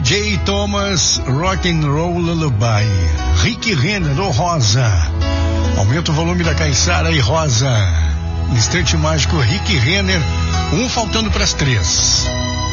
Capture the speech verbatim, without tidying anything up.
Jay Thomas, Rock and Roll Lullaby. Rick Renner, ô Rosa. Aumenta o volume da Caiçara e Rosa. Instante mágico, Rick Renner. Um faltando para as três.